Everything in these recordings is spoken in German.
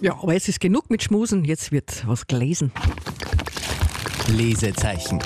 Ja, aber es ist genug mit Schmusen, jetzt wird was gelesen. Lesezeichen.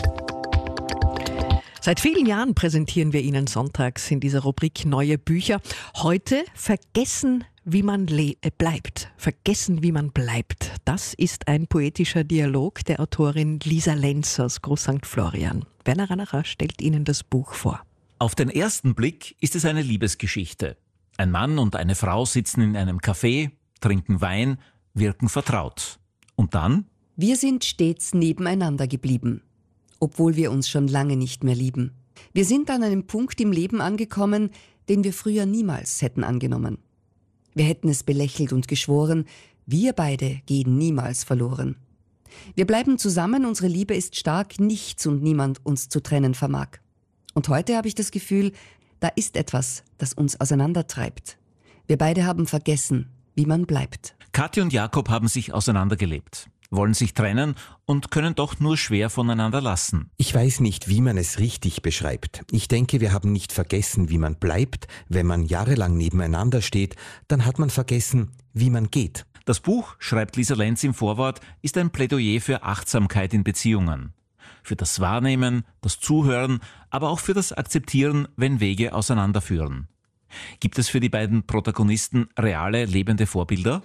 Seit vielen Jahren präsentieren wir Ihnen sonntags in dieser Rubrik neue Bücher. Heute Vergessen, wie man bleibt. Vergessen, wie man bleibt. Das ist ein poetischer Dialog der Autorin Lisa Lenz aus Groß St. Florian. Werner Ranacher stellt Ihnen das Buch vor. Auf den ersten Blick ist es eine Liebesgeschichte. Ein Mann und eine Frau sitzen in einem Café, trinken Wein, wirken vertraut. Und dann? Wir sind stets nebeneinander geblieben, obwohl wir uns schon lange nicht mehr lieben. Wir sind an einem Punkt im Leben angekommen, den wir früher niemals hätten angenommen. Wir hätten es belächelt und geschworen, wir beide gehen niemals verloren. Wir bleiben zusammen, unsere Liebe ist stark, nichts und niemand uns zu trennen vermag. Und heute habe ich das Gefühl, da ist etwas, das uns auseinandertreibt. Wir beide haben vergessen, wie man bleibt. Kathi und Jakob haben sich auseinandergelebt, wollen sich trennen und können doch nur schwer voneinander lassen. Ich weiß nicht, wie man es richtig beschreibt. Ich denke, wir haben nicht vergessen, wie man bleibt. Wenn man jahrelang nebeneinander steht, dann hat man vergessen, wie man geht. Das Buch, schreibt Lisa Lenz im Vorwort, ist ein Plädoyer für Achtsamkeit in Beziehungen. Für das Wahrnehmen, das Zuhören, aber auch für das Akzeptieren, wenn Wege auseinanderführen. Gibt es für die beiden Protagonisten reale, lebende Vorbilder?